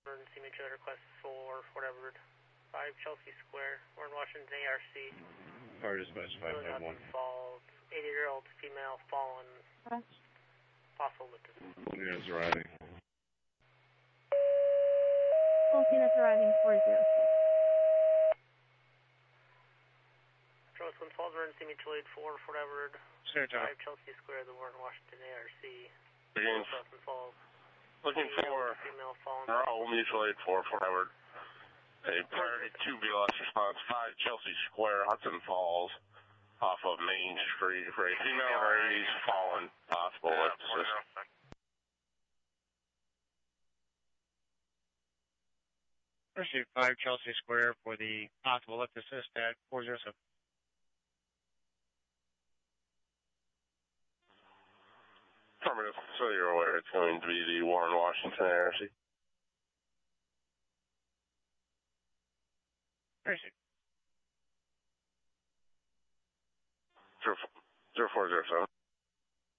emergency mutual request for Fort Edward, 5 Chelsea Square, Warren, Washington, ARC. Fire dispatch 551. Falls, 80-year-old female fallen, possible witness. Units arriving. Both units arriving 406. Charles Twin Falls, emergency mutual aid 4 Fort Edward, 5 Chelsea Square, the Warren, Washington, ARC. Begins. Twin Falls. Looking for female fallen. mutual aid 4 Fort Edward. A priority 2 BLS response 5 Chelsea Square, Hudson Falls, off of Main Street for a female in her 80s fallen, possible witnesses. Pursuit 5 Chelsea Square for the possible lift assist at 407. Affirmative, so you're aware it's going to be the Warren, Washington, ARC. Pursuit. 0407.